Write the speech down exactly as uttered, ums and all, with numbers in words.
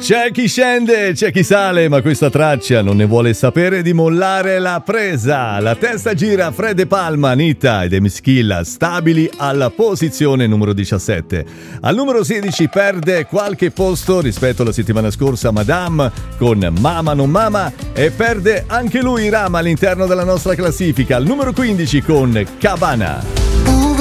C'è chi scende, c'è chi sale, ma questa traccia non ne vuole sapere di mollare la presa. La testa gira, Fred De Palma, Anita ed Emischilla stabili alla posizione numero diciassette. Al numero sedici perde qualche posto rispetto alla settimana scorsa Madame con Mama non Mama, e perde anche lui Rama all'interno della nostra classifica al numero quindici con Cabana.